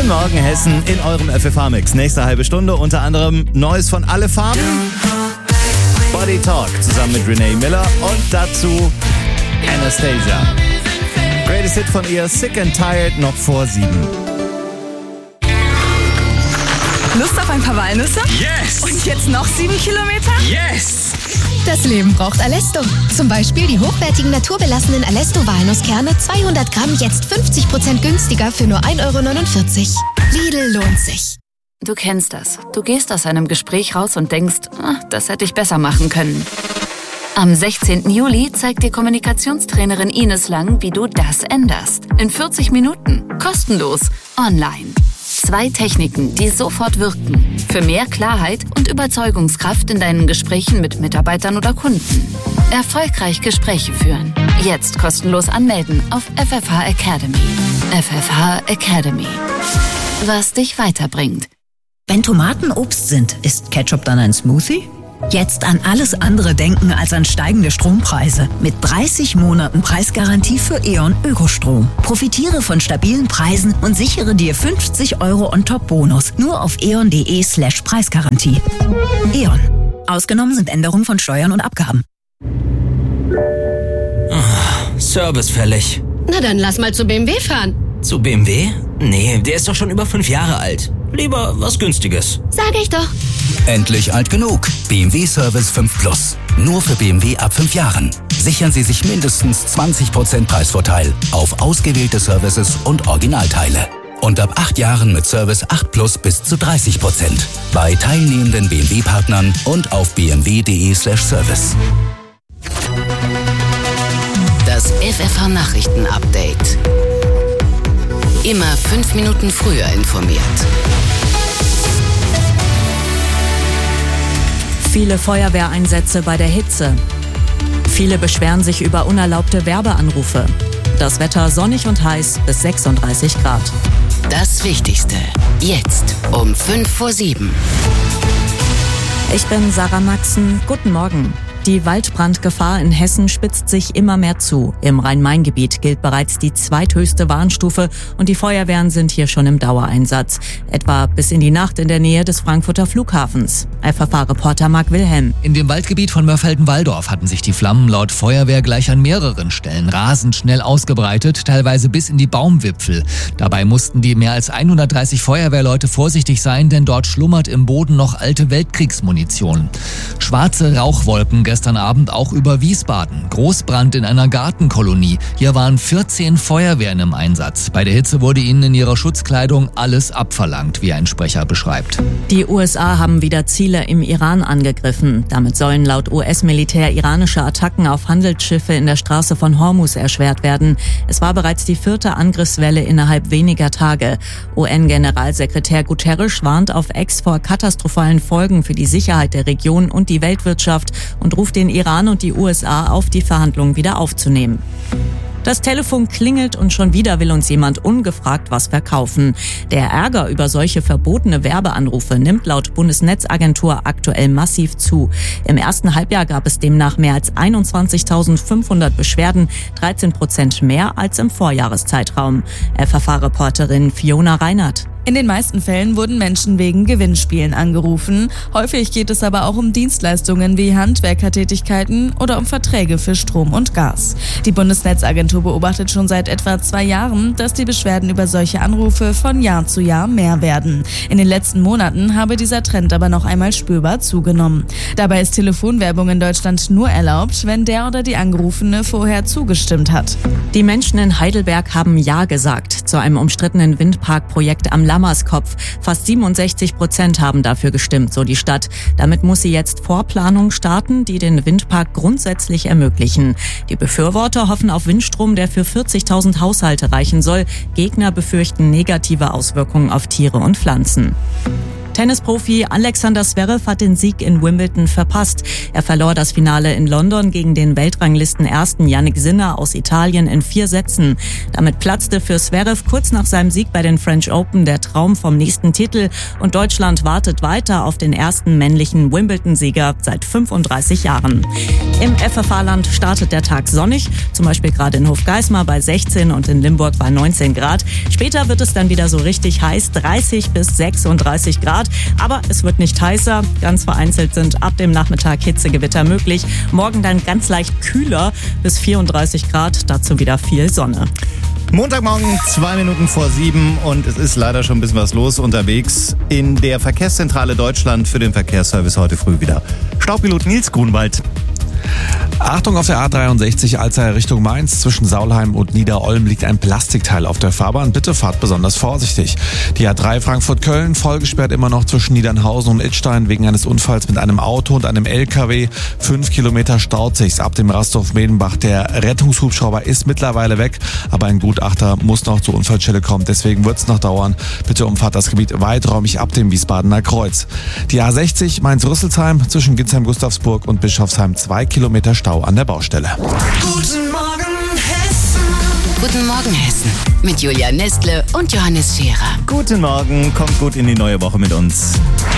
Guten Morgen Hessen in eurem FFH-Mix. Nächste halbe Stunde unter anderem Neues von Alle Farben, Body Talk zusammen mit Renee Miller und dazu Anastasia. Greatest Hit von ihr, Sick and Tired, noch vor 7. Lust auf ein paar Walnüsse? Yes! Und jetzt noch 7 Kilometer? Yes! Das Leben braucht Alesto. Zum Beispiel die hochwertigen naturbelassenen Alesto-Walnusskerne 200 Gramm jetzt 50% günstiger für nur 1,49 €. Lidl lohnt sich. Du kennst das. Du gehst aus einem Gespräch raus und denkst, das hätte ich besser machen können. Am 16. Juli zeigt dir Kommunikationstrainerin Ines Lang, wie du das änderst. In 40 Minuten. Kostenlos. Online. 2 Techniken, die sofort wirken. Für mehr Klarheit und Überzeugungskraft in deinen Gesprächen mit Mitarbeitern oder Kunden. Erfolgreich Gespräche führen. Jetzt kostenlos anmelden auf FFH Academy. FFH Academy. Was dich weiterbringt. Wenn Tomaten Obst sind, ist Ketchup dann ein Smoothie? Jetzt an alles andere denken als an steigende Strompreise. Mit 30 Monaten Preisgarantie für E.ON Ökostrom. Profitiere von stabilen Preisen und sichere dir 50 € On-Top-Bonus. Nur auf eon.de/Preisgarantie. E.ON. Ausgenommen sind Änderungen von Steuern und Abgaben. Service fällig. Na dann lass mal zu BMW fahren. Zu BMW? Nee, der ist doch schon über 5 Jahre alt. Lieber was Günstiges. Sag ich doch. Endlich alt genug. BMW Service 5 Plus. Nur für BMW ab 5 Jahren. Sichern Sie sich mindestens 20% Preisvorteil auf ausgewählte Services und Originalteile. Und ab 8 Jahren mit Service 8 Plus bis zu 30%. Bei teilnehmenden BMW-Partnern und auf bmw.de/service. Das FFH-Nachrichten-Update. Immer 5 Minuten früher informiert. Viele Feuerwehreinsätze bei der Hitze. Viele beschweren sich über unerlaubte Werbeanrufe. Das Wetter sonnig und heiß bis 36 Grad. Das Wichtigste. Jetzt um 5 vor 7. Ich bin Sarah Maxen. Guten Morgen. Die Waldbrandgefahr in Hessen spitzt sich immer mehr zu. Im Rhein-Main-Gebiet gilt bereits die zweithöchste Warnstufe und die Feuerwehren sind hier schon im Dauereinsatz. Etwa bis in die Nacht in der Nähe des Frankfurter Flughafens. FFH-Reporter Marc Wilhelm. In dem Waldgebiet von Mörfelden-Walldorf hatten sich die Flammen laut Feuerwehr gleich an mehreren Stellen rasend schnell ausgebreitet, teilweise bis in die Baumwipfel. Dabei mussten die mehr als 130 Feuerwehrleute vorsichtig sein, denn dort schlummert im Boden noch alte Weltkriegsmunition. Schwarze Rauchwolken gestern Abend auch über Wiesbaden. Großbrand in einer Gartenkolonie. Hier waren 14 Feuerwehren im Einsatz. Bei der Hitze wurde ihnen in ihrer Schutzkleidung alles abverlangt, wie ein Sprecher beschreibt. Die USA haben wieder Ziele im Iran angegriffen. Damit sollen laut US-Militär iranische Attacken auf Handelsschiffe in der Straße von Hormuz erschwert werden. Es war bereits die 4. Angriffswelle innerhalb weniger Tage. UN-Generalsekretär Guterres warnt auf X vor katastrophalen Folgen für die Sicherheit der Region und die Weltwirtschaft und ruft den Iran und die USA auf, die Verhandlungen wieder aufzunehmen. Das Telefon klingelt und schon wieder will uns jemand ungefragt was verkaufen. Der Ärger über solche verbotene Werbeanrufe nimmt laut Bundesnetzagentur aktuell massiv zu. Im ersten Halbjahr gab es demnach mehr als 21.500 Beschwerden, 13% mehr als im Vorjahreszeitraum. FFH-Reporterin Fiona Reinhardt. In den meisten Fällen wurden Menschen wegen Gewinnspielen angerufen. Häufig geht es aber auch um Dienstleistungen wie Handwerkertätigkeiten oder um Verträge für Strom und Gas. Die Bundesnetzagentur beobachtet schon seit etwa 2 Jahren, dass die Beschwerden über solche Anrufe von Jahr zu Jahr mehr werden. In den letzten Monaten habe dieser Trend aber noch einmal spürbar zugenommen. Dabei ist Telefonwerbung in Deutschland nur erlaubt, wenn der oder die Angerufene vorher zugestimmt hat. Die Menschen in Heidelberg haben Ja gesagt zu einem umstrittenen Windparkprojekt am Lammerskopf. Fast 67% haben dafür gestimmt, so die Stadt. Damit muss sie jetzt Vorplanungen starten, die den Windpark grundsätzlich ermöglichen. Die Befürworter hoffen auf Windstrom, der für 40.000 Haushalte reichen soll. Gegner befürchten negative Auswirkungen auf Tiere und Pflanzen. Tennisprofi Alexander Zverev hat den Sieg in Wimbledon verpasst. Er verlor das Finale in London gegen den Weltranglisten-Ersten Jannik Sinner aus Italien in 4 Sätzen. Damit platzte für Zverev kurz nach seinem Sieg bei den French Open der Traum vom nächsten Titel und Deutschland wartet weiter auf den ersten männlichen Wimbledon-Sieger seit 35 Jahren. Im FFH-Land startet der Tag sonnig, zum Beispiel gerade in Hofgeismar bei 16 und in Limburg bei 19 Grad. Später wird es dann wieder so richtig heiß, 30 bis 36 Grad. Aber es wird nicht heißer. Ganz vereinzelt sind ab dem Nachmittag Hitzegewitter möglich. Morgen dann ganz leicht kühler bis 34 Grad. Dazu wieder viel Sonne. Montagmorgen, 2 Minuten vor 7 und es ist leider schon ein bisschen was los unterwegs in der Verkehrszentrale Deutschland für den Verkehrsservice heute früh wieder. Staubpilot Nils Grunwald. Achtung, auf der A63 Alzey Richtung Mainz. Zwischen Saulheim und Niederolm liegt ein Plastikteil auf der Fahrbahn. Bitte fahrt besonders vorsichtig. Die A3 Frankfurt-Köln vollgesperrt immer noch zwischen Niedernhausen und Idstein wegen eines Unfalls mit einem Auto und einem LKW. 5 Kilometer staut sich's ab dem Rasthof Medenbach. Der Rettungshubschrauber ist mittlerweile weg, aber ein Gutachter muss noch zur Unfallstelle kommen. Deswegen wird's noch dauern. Bitte umfahrt das Gebiet weiträumig ab dem Wiesbadener Kreuz. Die A60 Mainz-Rüsselsheim zwischen Ginsheim-Gustavsburg und Bischofsheim 2 Kilometer Stau an der Baustelle. Guten Morgen, Hessen. Guten Morgen, Hessen. Mit Julia Nestle und Johannes Scherer. Guten Morgen, kommt gut in die neue Woche mit uns.